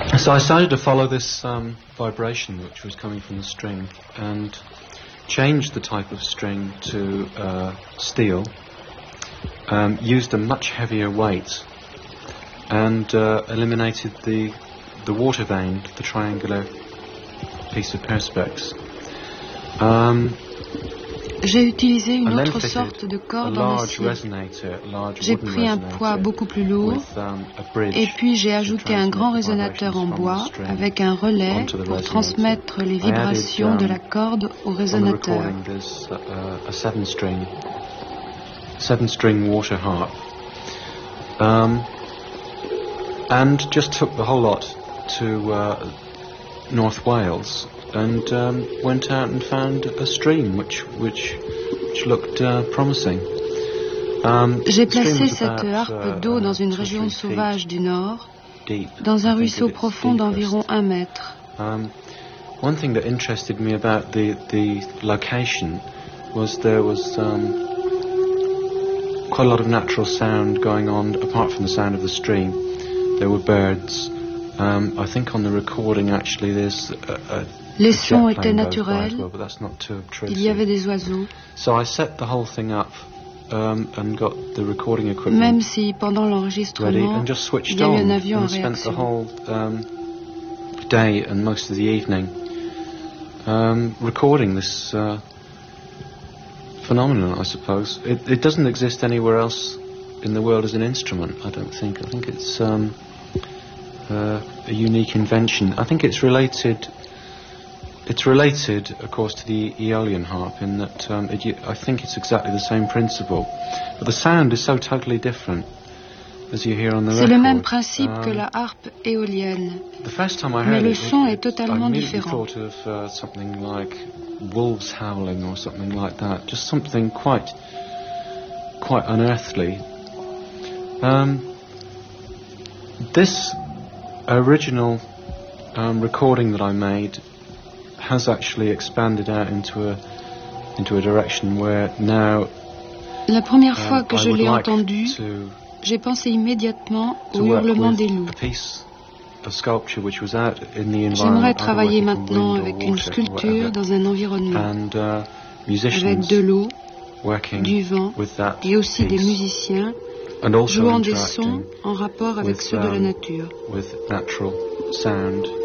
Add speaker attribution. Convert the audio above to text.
Speaker 1: So I decided to follow this vibration which was coming from the string and changed the type of string to steel, used a much heavier weight and eliminated the water vein, the triangular piece of perspex.
Speaker 2: J'ai utilisé une autre sorte de corde en acier. J'ai pris un poids beaucoup plus lourd et puis j'ai ajouté un grand résonateur en bois avec un relais pour transmettre les vibrations de la corde au résonateur.
Speaker 1: Seven-string water harp, and just took the whole lot to North Wales. And went out and found a stream which looked promising.
Speaker 2: J'ai placé cette harpe d'eau dans une région sauvage du nord, dans un ruisseau profond d'environ 1 mètre.
Speaker 1: One thing that interested me about the location was there was quite a lot of natural sound going on apart from the sound of the stream. There were birds. I think on the recording actually there's
Speaker 2: Les sons étaient naturels, il y avait des oiseaux.
Speaker 1: So I set the whole thing up and got the recording equipment.
Speaker 2: Même si pendant l'enregistrement, il y a eu un avion en réaction.
Speaker 1: Spent the whole day and most of the evening recording this phenomenon, I suppose. It doesn't exist anywhere else in the world as an instrument, I don't think. I think it's a unique invention. I think it's related, of course, to the Aeolian harp in that I think it's exactly the same principle. But the sound is so totally different, as you hear on the record.
Speaker 2: C'est le même principe que la harpe éolienne, mais le son est totalement différent.
Speaker 1: I thought of something like wolves howling or something like that, just something quite unearthly. This original recording that I made has actually expanded out into a direction where now
Speaker 2: La première fois que je l'ai entendu, j'ai pensé immédiatement au hurlement des loups. J'aimerais travailler maintenant avec une sculpture dans un environnement, avec de l'eau, du vent et aussi des musiciens jouant des sons en rapport avec ceux de la nature.